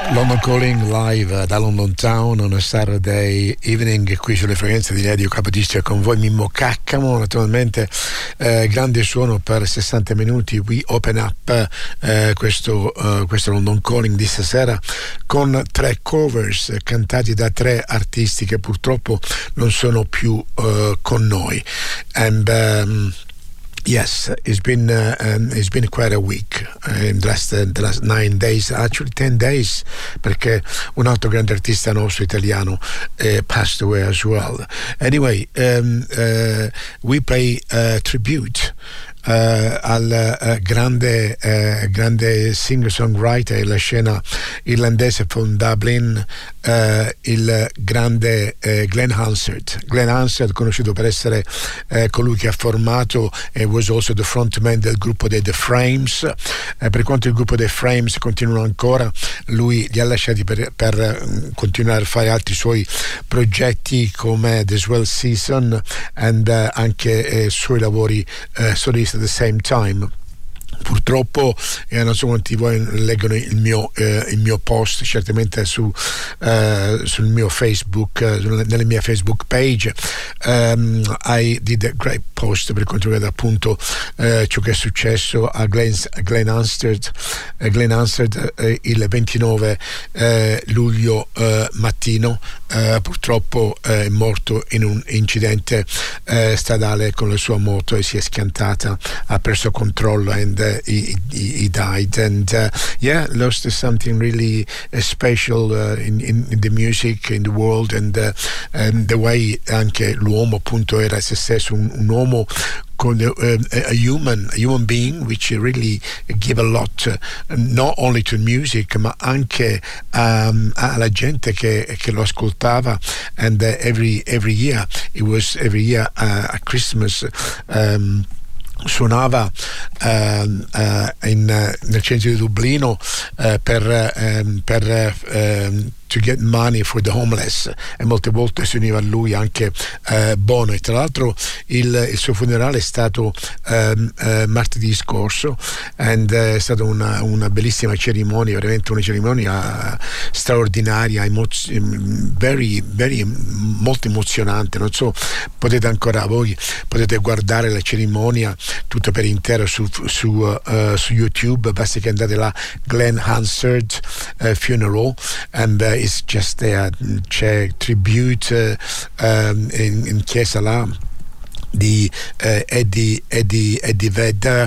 London Calling live da London Town on a Saturday evening qui sulle frequenze di Radio Capodistria con voi Mimmo Caccamo. Naturalmente grande suono per 60 minuti. We open up questo London Calling di stasera con 3 covers cantati da 3 artisti che purtroppo non sono più con noi. And yes, it's been quite a week in the last 9 days, actually 10 days, perché un altro grande artista nostro italiano passed away as well. Anyway, we play tribute al grande singer-songwriter della scena irlandese from Dublin, il grande Glenn Hansard. Glenn Hansard, conosciuto per essere colui che ha formato e was also the frontman del gruppo dei The Frames. Per quanto il gruppo dei Frames continuano ancora, lui li ha lasciati per continuare a fare altri suoi progetti come The Swell Season and anche suoi lavori solisti at the same time. Purtroppo non so quanti di voi leggono il mio post, certamente sul mio Facebook, nella mia Facebook page. I did a great post per quanto riguarda appunto ciò che è successo a Glenn Hansard il 29 luglio mattino. Purtroppo è morto in un incidente stradale con la sua moto e si è schiantata, ha perso controllo and he died, and lost something really special in the music, in the world, and the way anche l'uomo appunto era se stesso, un uomo con a human being which really gave a lot, not only to music ma anche alla gente che lo ascoltava. And every year at Christmas suonava nel centro di Dublino per to get money for the homeless, e molte volte si univa a lui anche Bono, e tra l'altro il suo funerale è stato martedì scorso, ed è stata una bellissima cerimonia, veramente una cerimonia straordinaria, molto emozionante. Non so, voi potete guardare la cerimonia tutta per intero su YouTube, basta che andate là, Glenn Hansard Funeral, and it's just there. C'è tribute in chiesa là di Eddie Vedder,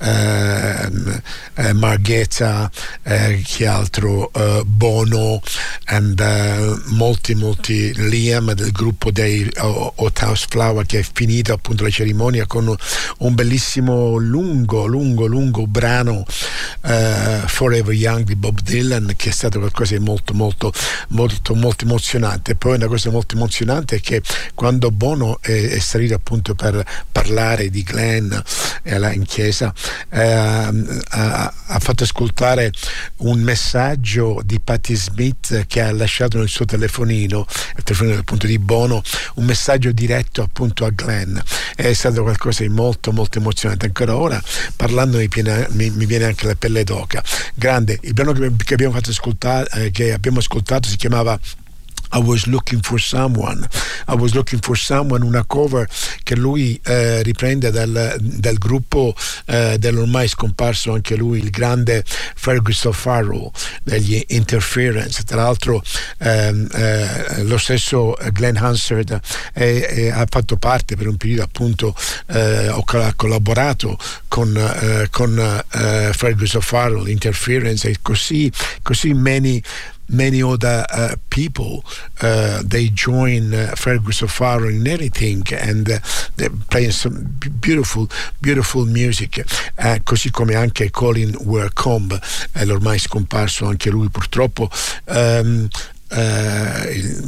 Marghetta, chi altro, Bono, and molti Liam del gruppo dei Hot House Flower, che è finito appunto la cerimonia con un bellissimo lungo brano Forever Young di Bob Dylan, che è stato qualcosa di molto emozionante. Poi una cosa molto emozionante è che quando Bono è salito appunto per parlare di Glenn in chiesa, ha fatto ascoltare un messaggio di Patti Smith che ha lasciato nel suo telefonino, il telefonino appunto di Bono, un messaggio diretto appunto a Glenn. È stato qualcosa di molto emozionante. Ancora ora parlando mi viene anche la pelle d'oca. Grande. Il brano che abbiamo ascoltato si chiamava I was looking for someone, una cover che lui riprende dal gruppo dell'ormai scomparso anche lui, il grande Fergus O'Farrell degli Interference. Tra l'altro lo stesso Glenn Hansard ha fatto parte per un periodo appunto, ha collaborato con Fergus O'Farrell, Interference, e così many other people they join Fergus O'Farrell in anything, and they play some beautiful music, così come anche Colin Worcombe, l'ormai scomparso anche lui purtroppo.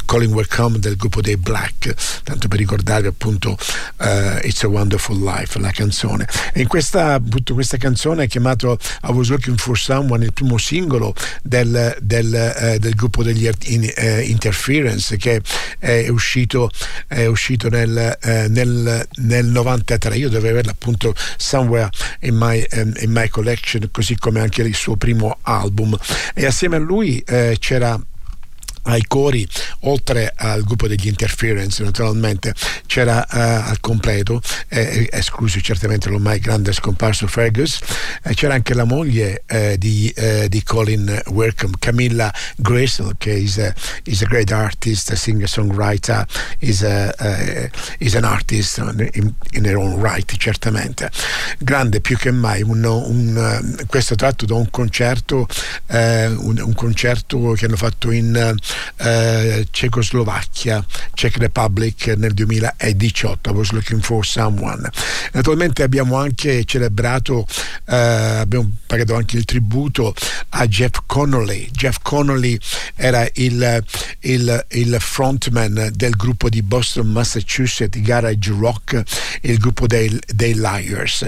Colin Welcome del gruppo dei Black, tanto per ricordarvi appunto It's a Wonderful Life, la canzone. E in questa canzone è chiamato I Was Looking for Someone, il primo singolo del gruppo degli Interference, che è uscito nel 93. Io dovevo averlo appunto somewhere in my collection, così come anche il suo primo album. E assieme a lui c'era ai cori, oltre al gruppo degli Interference, naturalmente c'era al completo, escluso certamente l'ormai grande scomparso Fergus, c'era anche la moglie di Colin Welcome, Camilla Grayson, che is a great artist, a singer-songwriter, is an artist in her own right, certamente grande più che mai. Questo tratto da un concerto che hanno fatto in Cecoslovacchia, Czech Republic, nel 2018. I Was Looking for Someone. Naturalmente abbiamo anche celebrato, abbiamo pagato anche il tributo a Jeff Connolly. Jeff Connolly era il frontman del gruppo di Boston, Massachusetts, garage rock, il gruppo dei Liars,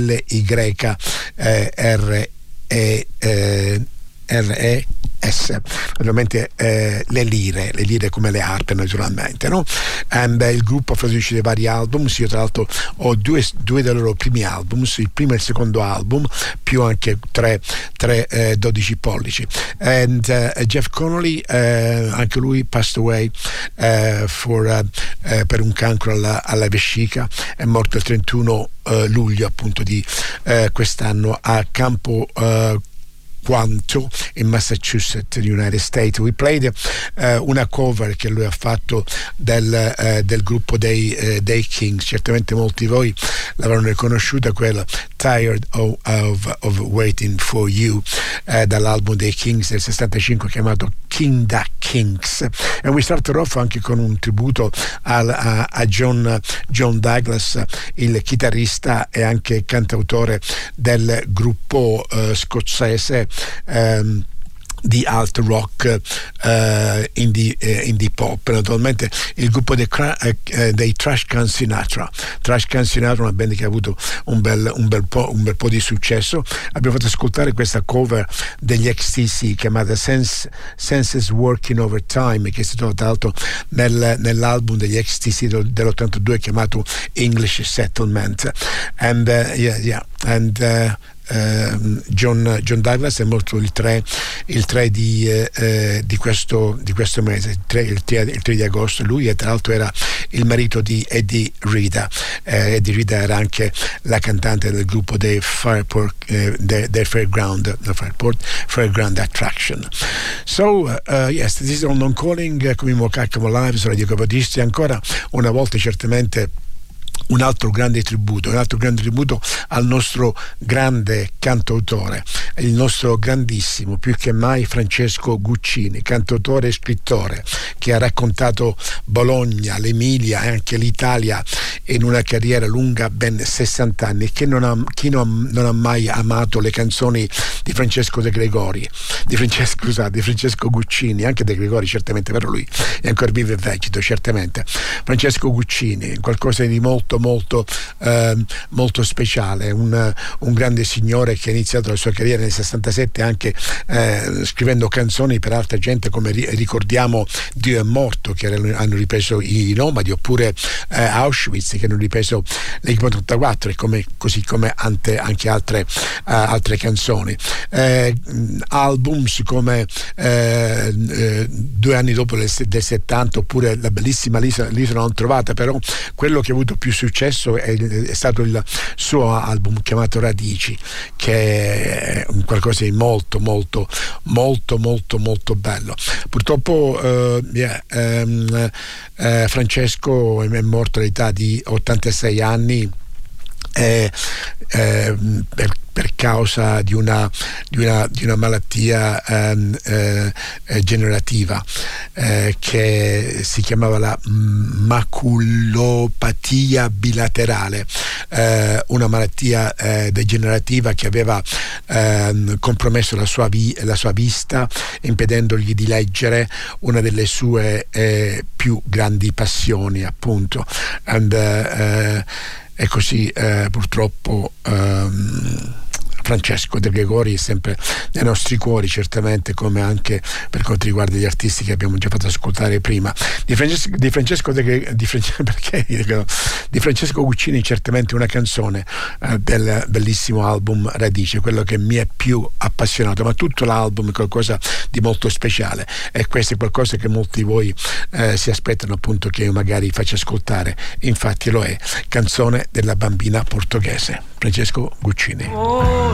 LYRES, naturalmente le lire come le arpe, naturalmente, no? Il gruppo ha produce dei vari album. Io tra l'altro ho due dei loro primi album, il primo e il secondo album, più anche tre 12 pollici. Jeff Connolly, anche lui passed away per un cancro alla vescica, è morto il 31 luglio appunto di quest'anno a Campo Quanto in Massachusetts, United States. We played una cover che lui ha fatto del gruppo dei Kings. Certamente molti di voi l'avranno riconosciuta, quella Tired of Waiting for You, dall'album dei Kings del 65 chiamato King Da Kings. E we started off anche con un tributo a John Douglas, il chitarrista e anche cantautore del gruppo scozzese di alt rock, indie pop. Naturalmente il gruppo dei Trash Can Sinatra, una band che ha avuto un bel po' di successo. Abbiamo fatto ascoltare questa cover degli XTC chiamata Senses Working Overtime, che si trova tra l'altro nell'album degli XTC dell'82 chiamato English Settlement. John Douglas è morto il 3 di questo mese, il 3 di agosto. Lui tra l'altro era il marito di Eddie Rita. Eddie Rita era anche la cantante del gruppo dei Fairground Attraction. So yes, this is on Calling, come Mocacamo Live su Radio Capodisti. Ancora una volta certamente un altro grande tributo al nostro grande cantautore, il nostro grandissimo, più che mai, Francesco Guccini, cantautore e scrittore, che ha raccontato Bologna, l'Emilia e anche l'Italia in una carriera lunga, ben 60 anni. Chi non ha mai amato le canzoni di Francesco Guccini, anche De Gregori certamente, però lui è ancora vivo e vegeto, certamente. Francesco Guccini, qualcosa di molto speciale, un grande signore che ha iniziato la sua carriera nel 67 anche scrivendo canzoni per altra gente, come ricordiamo Dio è morto, che hanno ripreso i Nomadi, oppure Auschwitz, che hanno ripreso l'Equipo 84, e così come anche altre canzoni. Albums come 2 anni dopo del 70, oppure la bellissima l'isola non trovata. Però quello che ha avuto più successo è stato il suo album chiamato Radici, che è qualcosa di molto bello. Purtroppo Francesco è morto all'età di 86 anni per causa di una malattia generativa che si chiamava la maculopatia bilaterale, una malattia degenerativa che aveva compromesso la sua vista, impedendogli di leggere una delle sue più grandi passioni, appunto. E così purtroppo Francesco De Gregori è sempre nei nostri cuori, certamente, come anche per quanto riguarda gli artisti che abbiamo già fatto ascoltare prima. Di Francesco Guccini, certamente una canzone del bellissimo album Radice, quello che mi è più appassionato, ma tutto l'album è qualcosa di molto speciale, e questo è qualcosa che molti di voi si aspettano, appunto, che io magari faccia ascoltare. Infatti lo è, Canzone della bambina portoghese, Francesco Guccini.